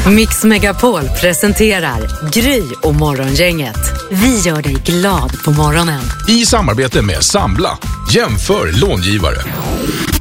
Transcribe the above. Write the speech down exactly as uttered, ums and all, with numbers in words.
Mix Megapol presenterar Gry och Morgongänget. Vi gör dig glad på morgonen. I samarbete med Sambla. Jämför långivare.